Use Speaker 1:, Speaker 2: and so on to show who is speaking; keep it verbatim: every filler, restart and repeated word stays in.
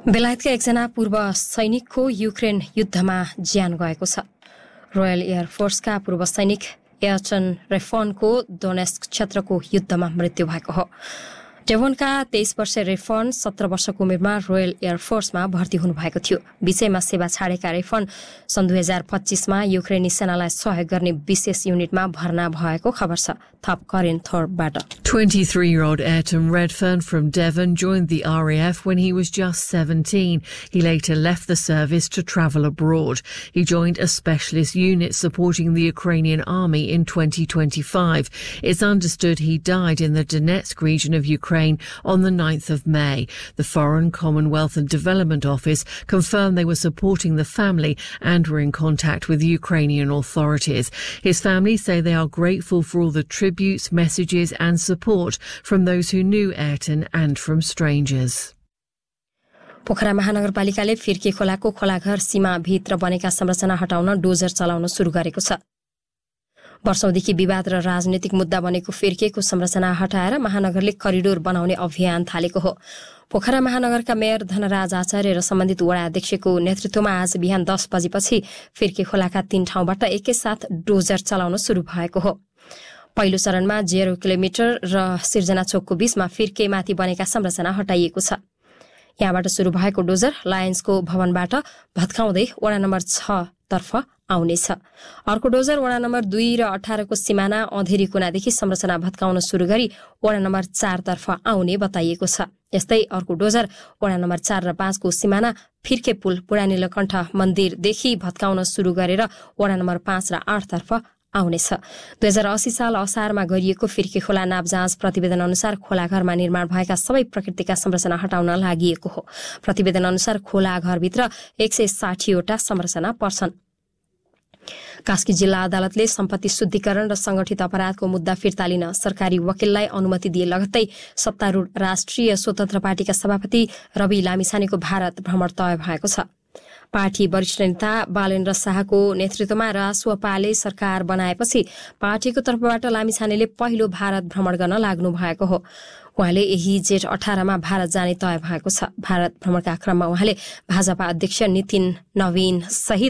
Speaker 1: बेलायतका एकजना पूर्व सैनिकको युक्रेन युद्धमा ज्यान गएको छ। रोयल एयर फोर्सका पूर्व सैनिक एयरटन रेफनको डोनेस्क क्षेत्रको युद्धमा मृत्यु भएको हो। डेभोनका तेइस वर्षीय रेफन सत्र वर्षको उमेरमा रोयल एयर फोर्समा भर्ती हुनुभएको थियो। विषयमा सेवा छाडेका रेफन सन् दुई हजार पच्चीसमा युक्रेनी सेनालाई सहयोग गर्ने विशेष युनिटमा भर्ना भएको खबर छ। थप करेन थोरबाट।
Speaker 2: twenty-three-year-old Ayrton Redfern from Devon joined the R A F when he was just seventeen. He later left the service to travel abroad. He joined a specialist unit supporting the Ukrainian army in twenty twenty-five. It's understood he died in the Donetsk region of Ukraine on the ninth of May. The Foreign, Commonwealth and Development Office confirmed they were supporting the family and were in contact with the Ukrainian authorities. His family say they are grateful for all the tributes, messages and support from those who knew Ayrton and from strangers.
Speaker 1: Pokhara महानगरपालिकाले फिर्के खोलाको खोलाघर सीमाभित्र बनेका संरचना हटाउन dozer चलाउन सुरु गरेको छ। वर्षौंदेखि विवाद र राजनीतिक मुद्दा बनेको फिर्केको संरचना हटाएर महानगरले करिडोर बनाउने अभियान थालेको हो। पोखरा महानगरका मेयर धनराज आचार्य र सम्बन्धित वडा अध्यक्षको नेतृत्वमा आज बिहान दस बजेपछि फिर्के खोलाका तीन ठाउँबाट एकैसाथ डोजर चलाउन सुरु भएको हो। पहिलो चरणमा जेरो किलोमिटर र सिर्जना चोकको बीचमा फिर्के माथि बनेका संरचना हटाइएको छ। यहाँबाट सुरु भएको डोजर लायन्सको भवनबाट भत्काउँदै वडा नम्बर छ तर्फ आउनेछ। अर्को डोजर वडा नम्बर दुई र अठारको सिमाना अँधेरी कुनादेखि संरचना भत्काउन सुरु गरी वडा नम्बर चार तर्फ आउने बताइएको छ। यस्तै अर्को डोजर वडा नम्बर चार र पाँचको सिमाना फिर्के पुल बुढा नीलकण्ठ मन्दिरदेखि भत्काउन सुरु गरेर वडा नम्बर पाँच र आठ तर्फ आउनेछ। दुई हजार अस्सी साल असारमा गरिएको फिर्के खोला नाप जाँच प्रतिवेदन अनुसार खोलाघरमा निर्माण भएका सबै प्रकृतिका संरचना हटाउन लागि हो। प्रतिवेदन अनुसार खोलाघरभित्र एक सय साठीवटा संरचना पर्छन्। कास्की जिल्ला अदालतले सम्पत्ति शुद्धिकरण र संगठित अपराधको मुद्दा फिर्ता लिन सरकारी वकिललाई अनुमति दिए लगत्तै सत्तारूढ राष्ट्रिय स्वतन्त्र पार्टीका सभापति रवि लामिछानेको भारत भ्रमण तय भएको छ। पार्टी वरिष्ठ नेता बालेन्द्र शाहको नेतृत्वमा रासोपाले सरकार बनाएपछि पार्टीको तर्फबाट लामिछानेले पहिलो भारत भ्रमण गर्न लाग्नु भएको हो। उहाँले यही जेठ अठारमा भारत जाने तय भएको छ। भारत भ्रमणका क्रममा उहाँले भाजपा अध्यक्ष नितिन नवीन सहित